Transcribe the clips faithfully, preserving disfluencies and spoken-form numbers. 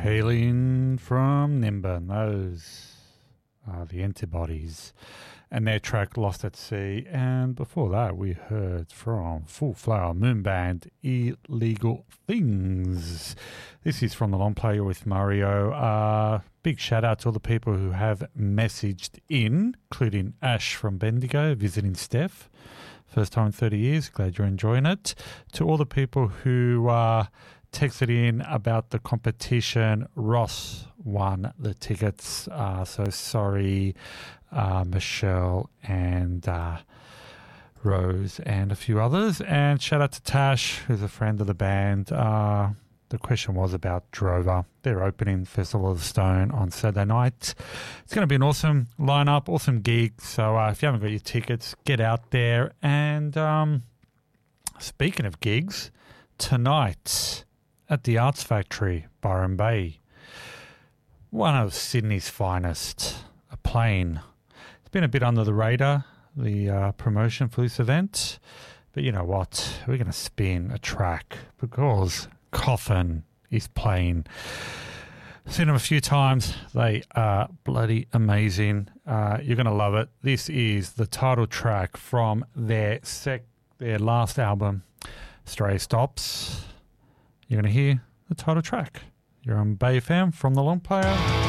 Hailing from Nimbin, those are the Antibodies and their track Lost at Sea. And before that, we heard from Full Flower Moon Band, Illegal Things. This is from the Long Player with Mario. Uh, big shout out to all the people who have messaged in, including Ash from Bendigo, visiting Steph. First time in thirty years. Glad you're enjoying it. To all the people who uh, texted in about the competition, Ross won the tickets. Uh, so sorry, uh, Michelle and uh, Rose and a few others. And shout out to Tash, who's a friend of the band. Uh, the question was about Drover. They're opening Festival of the Stone on Saturday night. It's going to be an awesome lineup, awesome gig. So uh, if you haven't got your tickets, get out there. And um, speaking of gigs, tonight at the Arts Factory, Byron Bay, one of Sydney's finest, a plane. It's been a bit under the radar, the uh, promotion for this event. But you know what? We're going to spin a track because Coffin is playing. I've seen them a few times. They are bloody amazing. Uh, you're going to love it. This is the title track from their sec- their last album, Stray Stops. You're going to hear the title track. You're on Bay F M from the Long Player.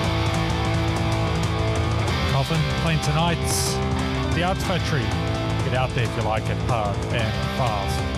Coffin playing tonight. The Arts Factory. Get out there if you like it hard and fast.